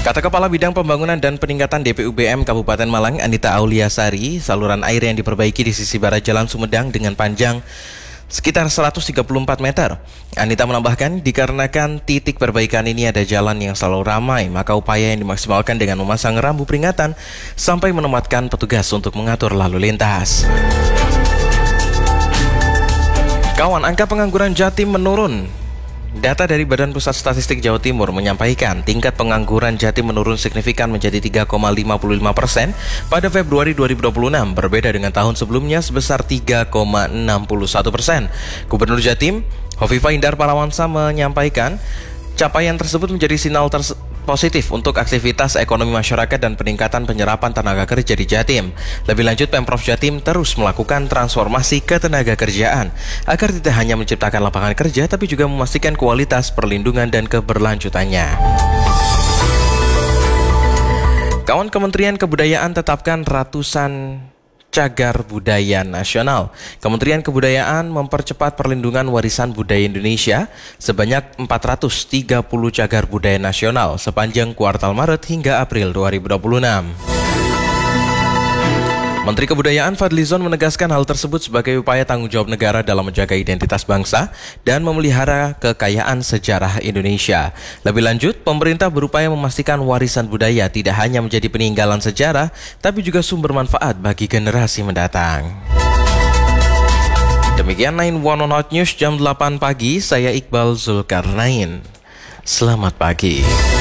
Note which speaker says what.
Speaker 1: Kata Kepala Bidang Pembangunan dan Peningkatan DPUBM Kabupaten Malang, Anita Auliasari, saluran air yang diperbaiki di sisi barat Jalan Sumedang dengan panjang sekitar 134 meter. Anita menambahkan, dikarenakan titik perbaikan ini ada jalan yang selalu ramai, maka upaya yang dimaksimalkan dengan memasang rambu peringatan sampai menempatkan petugas untuk mengatur lalu lintas. Kawan, angka pengangguran Jatim menurun. Data dari Badan Pusat Statistik Jawa Timur menyampaikan tingkat pengangguran Jatim menurun signifikan menjadi 3,55% pada Februari 2026, berbeda dengan tahun sebelumnya sebesar 3,61%. Gubernur Jatim, Hovifah Indar Parawansa menyampaikan capaian tersebut menjadi sinyal positif untuk aktivitas ekonomi masyarakat dan peningkatan penyerapan tenaga kerja di Jatim. Lebih lanjut, Pemprov Jatim terus melakukan transformasi ketenaga kerjaan agar tidak hanya menciptakan lapangan kerja, tapi juga memastikan kualitas perlindungan dan keberlanjutannya. Kawan, Kementerian Kebudayaan tetapkan ratusan cagar budaya nasional. Kementerian Kebudayaan mempercepat perlindungan warisan budaya Indonesia sebanyak 430 cagar budaya nasional sepanjang kuartal Maret hingga April 2026. Menteri Kebudayaan Fadlizon menegaskan hal tersebut sebagai upaya tanggung jawab negara dalam menjaga identitas bangsa dan memelihara kekayaan sejarah Indonesia. Lebih lanjut, pemerintah berupaya memastikan warisan budaya tidak hanya menjadi peninggalan sejarah, tapi juga sumber manfaat bagi generasi mendatang. Demikian 911 Hot News jam 8 pagi, saya Iqbal Zulkarnain. Selamat pagi.